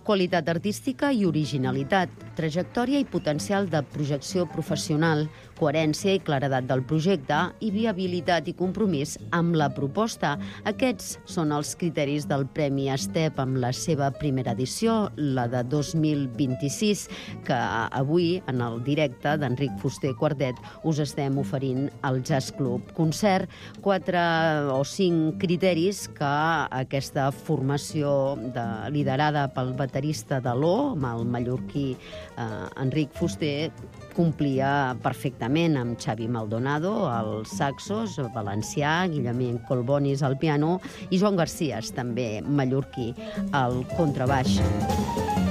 qualitat artística i originalitat, trajectòria i potencial de projecció professional, coherència i claredat del projecte i viabilitat i compromís amb la proposta. Aquests són els criteris del Premi Estep amb la seva primera edició, la de 2026, que avui, en el directe d'Enric Fuster Quartet, us estem oferint al Jazz Club Concert. 4 o 5 criteris que aquesta formació liderada pel baterista de l'O, amb el mallorquí Enric Fuster, complia perfectament, amb Xavi Maldonado als saxos, valencià, Guillemín Colbonis al piano i Joan Garcías, també mallorquí, al contrabaix.